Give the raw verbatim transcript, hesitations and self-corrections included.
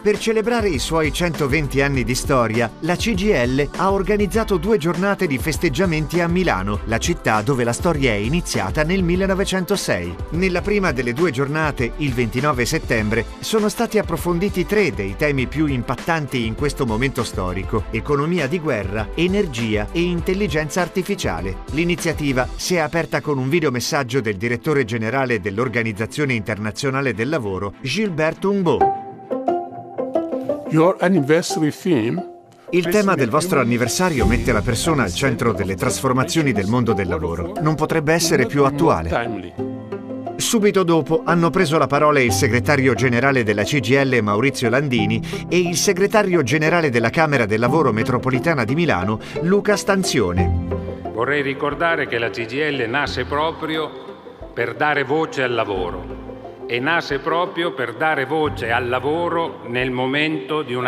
Per celebrare i suoi centoventi anni di storia, la C G I L ha organizzato due giornate di festeggiamenti a Milano, la città dove la storia è iniziata nel millenovecentosei. Nella prima delle due giornate, il ventinove settembre, sono stati approfonditi tre dei temi più impattanti in questo momento storico: economia di guerra, energia e intelligenza artificiale. L'iniziativa si è aperta con un videomessaggio del direttore generale dell'Organizzazione Internazionale del Lavoro, Gilbert Humboldt. Your anniversary theme. Il tema del vostro anniversario mette la persona al centro delle trasformazioni del mondo del lavoro. Non potrebbe essere più attuale. Subito dopo hanno preso la parola il segretario generale della C G I L Maurizio Landini e il segretario generale della Camera del Lavoro Metropolitana di Milano Luca Stanzione. Vorrei ricordare che la C G I L nasce proprio per dare voce al lavoro. E nasce proprio per dare voce al lavoro nel momento di una